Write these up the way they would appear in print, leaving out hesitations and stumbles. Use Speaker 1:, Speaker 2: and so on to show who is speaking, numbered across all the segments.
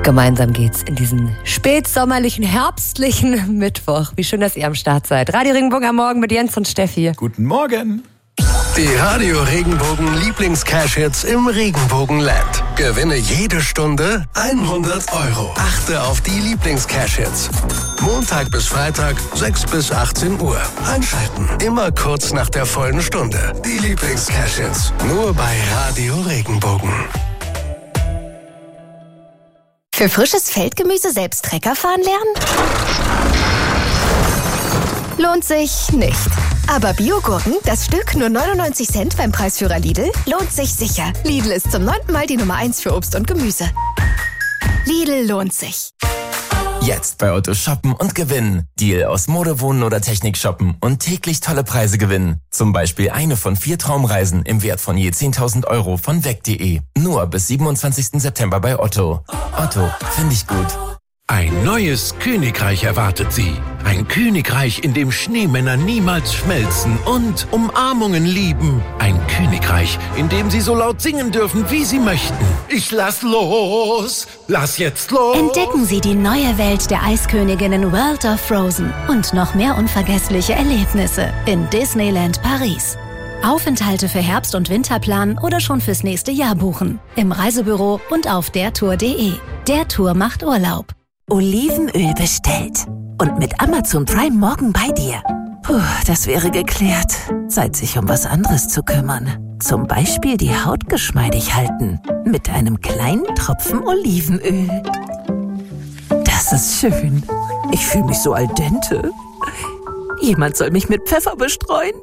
Speaker 1: Gemeinsam geht's in diesen spätsommerlichen, herbstlichen Mittwoch. Wie schön, dass ihr am Start seid. Radio Regenbogen am Morgen mit Jens und Steffi.
Speaker 2: Guten Morgen.
Speaker 3: Die Radio Regenbogen Lieblings-Cash-Hits im Regenbogenland. Gewinne jede Stunde 100 €. Achte auf die Lieblings-Cash-Hits. Montag bis Freitag, 6 bis 18 Uhr. Einschalten. Immer kurz nach der vollen Stunde. Die Lieblings-Cash-Hits. Nur bei Radio Regenbogen.
Speaker 4: Für frisches Feldgemüse selbst Trecker fahren lernen? Lohnt sich nicht. Aber Biogurken, das Stück nur 99 Cent beim Preisführer Lidl, lohnt sich sicher. Lidl ist zum 9. Mal die Nummer 1 für Obst und Gemüse. Lidl lohnt sich.
Speaker 5: Jetzt bei Otto shoppen und gewinnen. Deal aus Mode, Wohnen oder Technik shoppen und täglich tolle Preise gewinnen. Zum Beispiel eine von 4 Traumreisen im Wert von je 10.000 € von weg.de. Nur bis 27. September bei Otto. Otto, finde ich gut.
Speaker 6: Ein neues Königreich erwartet Sie. Ein Königreich, in dem Schneemänner niemals schmelzen und Umarmungen lieben. Ein Königreich, in dem Sie so laut singen dürfen, wie Sie möchten. Ich lass los! Lass jetzt los!
Speaker 7: Entdecken Sie die neue Welt der Eisköniginnen World of Frozen und noch mehr unvergessliche Erlebnisse in Disneyland Paris. Aufenthalte für Herbst- und Winter planen oder schon fürs nächste Jahr buchen. Im Reisebüro und auf dertour.de. Der Tour macht Urlaub.
Speaker 8: Olivenöl bestellt. Und mit Amazon Prime morgen bei dir. Puh, das wäre geklärt. Zeit, sich um was anderes zu kümmern. Zum Beispiel die Haut geschmeidig halten. Mit einem kleinen Tropfen Olivenöl. Das ist schön. Ich fühle mich so al dente. Jemand soll mich mit Pfeffer bestreuen.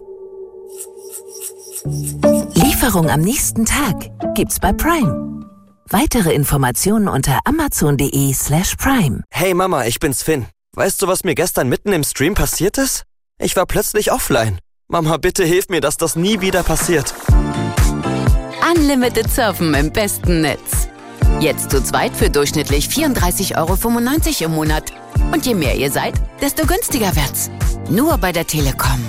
Speaker 8: Lieferung am nächsten Tag gibt's bei Prime. Weitere Informationen unter amazon.de/prime.
Speaker 9: Hey Mama, ich bin's Finn. Weißt du, was mir gestern mitten im Stream passiert ist? Ich war plötzlich offline. Mama, bitte hilf mir, dass das nie wieder passiert.
Speaker 10: Unlimited Surfen im besten Netz. Jetzt zu zweit für durchschnittlich 34,95 € im Monat. Und je mehr ihr seid, desto günstiger wird's. Nur bei der Telekom.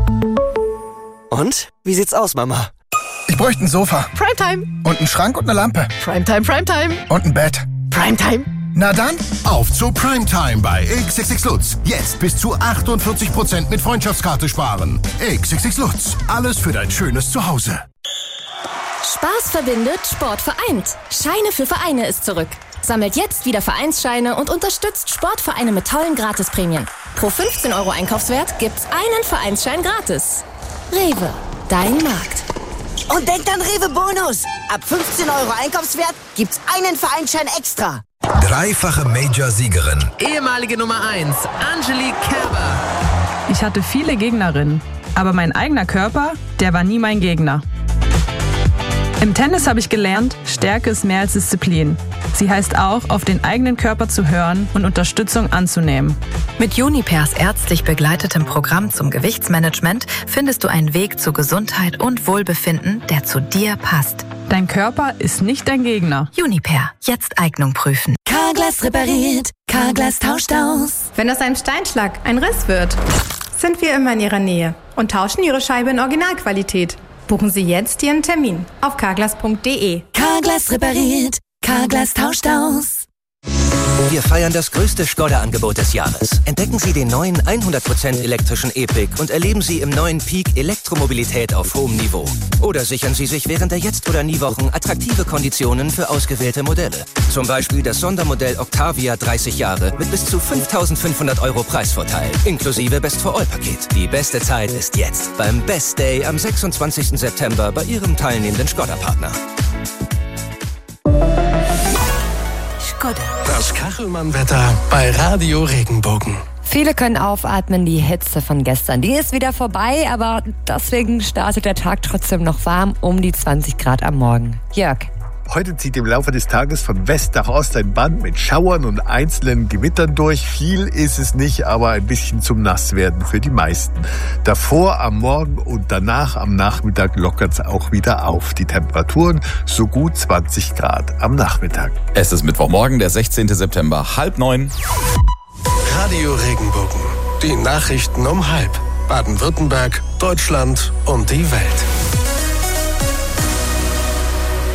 Speaker 9: Und? Wie sieht's aus, Mama?
Speaker 2: Ich bräuchte ein Sofa.
Speaker 11: Primetime.
Speaker 2: Und einen Schrank und eine Lampe.
Speaker 11: Primetime, Primetime.
Speaker 2: Und ein Bett.
Speaker 11: Primetime.
Speaker 2: Na dann,
Speaker 12: auf zu Primetime bei XXX Lutz. Jetzt bis zu 48% mit Freundschaftskarte sparen. XXX Lutz. Alles für dein schönes Zuhause.
Speaker 4: Spaß verbindet, Sport vereint. Scheine für Vereine ist zurück. Sammelt jetzt wieder Vereinsscheine und unterstützt Sportvereine mit tollen Gratisprämien. Pro 15 € Einkaufswert gibt's einen Vereinsschein gratis. Rewe, dein Markt.
Speaker 13: Und denkt an Rewe Bonus. Ab 15 € Einkaufswert gibt's einen Vereinsschein extra.
Speaker 14: Dreifache Major-Siegerin.
Speaker 15: Ehemalige Nummer 1, Angelique Kerber.
Speaker 16: Ich hatte viele Gegnerinnen, aber mein eigener Körper, der war nie mein Gegner. Im Tennis habe ich gelernt, Stärke ist mehr als Disziplin. Sie heißt auch, auf den eigenen Körper zu hören und Unterstützung anzunehmen.
Speaker 17: Mit Junipers ärztlich begleitetem Programm zum Gewichtsmanagement findest du einen Weg zu Gesundheit und Wohlbefinden, der zu dir passt.
Speaker 16: Dein Körper ist nicht dein Gegner.
Speaker 17: Juniper, jetzt Eignung prüfen.
Speaker 4: Carglass repariert, Carglass tauscht aus.
Speaker 18: Wenn aus einem Steinschlag ein Riss wird, sind wir immer in Ihrer Nähe und tauschen Ihre Scheibe in Originalqualität. Buchen Sie jetzt Ihren Termin auf carglass.de.
Speaker 4: Carglass repariert, Carglass tauscht aus.
Speaker 19: Wir feiern das größte Skoda-Angebot des Jahres. Entdecken Sie den neuen 100% elektrischen E-Pick und erleben Sie im neuen Peak Elektromobilität auf hohem Niveau. Oder sichern Sie sich während der Jetzt- oder Nie-Wochen attraktive Konditionen für ausgewählte Modelle. Zum Beispiel das Sondermodell Octavia 30 Jahre mit bis zu 5.500 € Preisvorteil, inklusive Best-for-All-Paket. Die beste Zeit ist jetzt beim Best Day am 26. September bei Ihrem teilnehmenden Skoda-Partner.
Speaker 3: Das Kachelmann-Wetter bei Radio Regenbogen.
Speaker 1: Viele können aufatmen, die Hitze von gestern. Die ist wieder vorbei, aber deswegen startet der Tag trotzdem noch warm, um die 20 Grad am Morgen. Jörg.
Speaker 20: Heute zieht im Laufe des Tages von West nach Ost ein Band mit Schauern und einzelnen Gewittern durch. Viel ist es nicht, aber ein bisschen zum Nasswerden für die meisten. Davor am Morgen und danach am Nachmittag lockert es auch wieder auf. Die Temperaturen so gut 20 Grad am Nachmittag.
Speaker 2: Es ist Mittwochmorgen, der 16. September, 8:30.
Speaker 3: Radio Regenbogen. Die Nachrichten um 12:30. Baden-Württemberg, Deutschland und die Welt.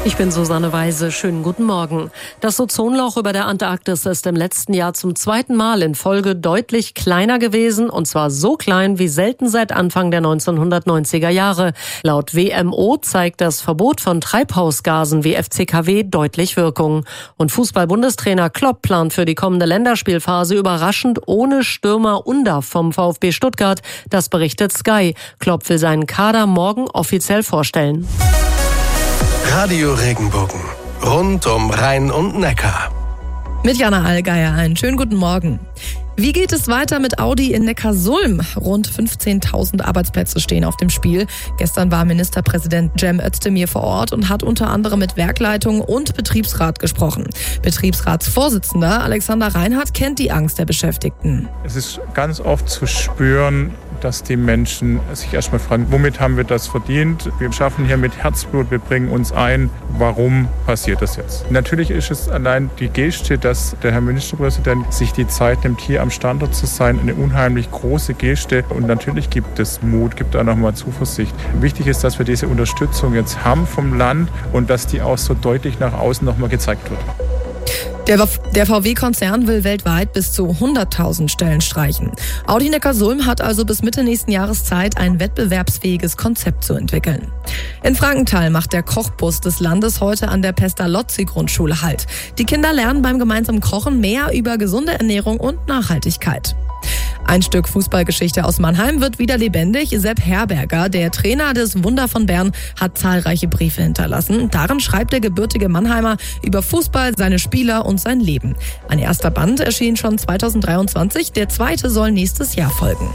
Speaker 21: Ich bin Susanne Weise. Schönen guten Morgen. Das Ozonloch über der Antarktis ist im letzten Jahr zum zweiten Mal in Folge deutlich kleiner gewesen, und zwar so klein wie selten seit Anfang der 1990er Jahre. Laut WMO zeigt das Verbot von Treibhausgasen wie FCKW deutlich Wirkung. Und Fußball-Bundestrainer Klopp plant für die kommende Länderspielphase überraschend ohne Stürmer Undav vom VfB Stuttgart. Das berichtet Sky. Klopp will seinen Kader morgen offiziell vorstellen.
Speaker 3: Radio Regenbogen. Rund um Rhein und Neckar.
Speaker 22: Mit Jana Allgeier einen schönen guten Morgen. Wie geht es weiter mit Audi in Neckarsulm? Rund 15.000 Arbeitsplätze stehen auf dem Spiel. Gestern war Ministerpräsident Cem Özdemir vor Ort und hat unter anderem mit Werkleitung und Betriebsrat gesprochen. Betriebsratsvorsitzender Alexander Reinhardt kennt die Angst der Beschäftigten.
Speaker 23: Es ist ganz oft zu spüren, dass die Menschen sich erstmal fragen, womit haben wir das verdient? Wir schaffen hier mit Herzblut, wir bringen uns ein. Warum passiert das jetzt? Natürlich ist es allein die Geste, dass der Herr Ministerpräsident sich die Zeit nimmt, hier am Standort zu sein, eine unheimlich große Geste. Und natürlich gibt es Mut, gibt auch nochmal Zuversicht. Wichtig ist, dass wir diese Unterstützung jetzt haben vom Land und dass die auch so deutlich nach außen nochmal gezeigt wird.
Speaker 22: Der VW-Konzern will weltweit bis zu 100.000 Stellen streichen. Audi Neckarsulm hat also bis Mitte nächsten Jahres Zeit, ein wettbewerbsfähiges Konzept zu entwickeln. In Frankenthal macht der Kochbus des Landes heute an der Pestalozzi-Grundschule Halt. Die Kinder lernen beim gemeinsamen Kochen mehr über gesunde Ernährung und Nachhaltigkeit. Ein Stück Fußballgeschichte aus Mannheim wird wieder lebendig. Sepp Herberger, der Trainer des Wunder von Bern, hat zahlreiche Briefe hinterlassen. Darin schreibt der gebürtige Mannheimer über Fußball, seine Spieler und sein Leben. Ein erster Band erschien schon 2023, der zweite soll nächstes Jahr folgen.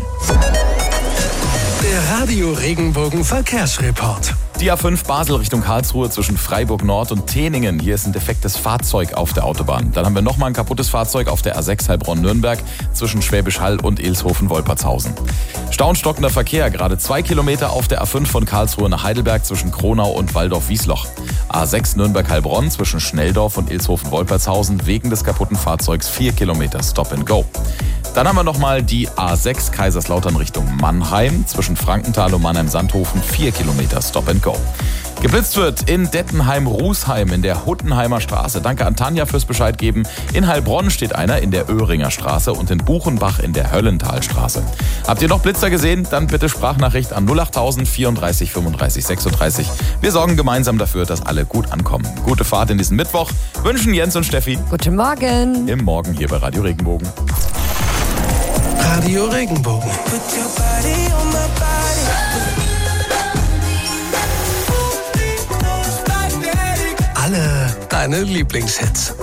Speaker 3: Der Radio Regenbogen Verkehrsreport.
Speaker 2: Die A5 Basel Richtung Karlsruhe zwischen Freiburg Nord und Teningen. Hier ist ein defektes Fahrzeug auf der Autobahn. Dann haben wir nochmal ein kaputtes Fahrzeug auf der A6 Heilbronn-Nürnberg zwischen Schwäbisch Hall und Ilshofen-Wolpertshausen. Stau und stockender Verkehr, gerade 2 Kilometer auf der A5 von Karlsruhe nach Heidelberg zwischen Kronau und Waldorf-Wiesloch. A6 Nürnberg-Heilbronn zwischen Schnelldorf und Ilshofen-Wolpertshausen wegen des kaputten Fahrzeugs 4 Kilometer Stop and Go. Dann haben wir nochmal die A6 Kaiserslautern Richtung Mannheim zwischen Frankenthal und Mannheim-Sandhofen 4 Kilometer Stop and Go. Geblitzt wird in Dettenheim-Rußheim in der Huttenheimer Straße. Danke an Tanja fürs Bescheid geben. In Heilbronn steht einer in der Öhringer Straße und in Buchenbach in der Höllentalstraße. Habt ihr noch Blitzer gesehen? Dann bitte Sprachnachricht an 08000 34 35 36. Wir sorgen gemeinsam dafür, dass alle gut ankommen. Gute Fahrt in diesen Mittwoch. Wünschen Jens und Steffi.
Speaker 1: Guten Morgen.
Speaker 2: Im Morgen hier bei Radio Regenbogen.
Speaker 3: Radio Regenbogen. Alle deine Lieblingshits.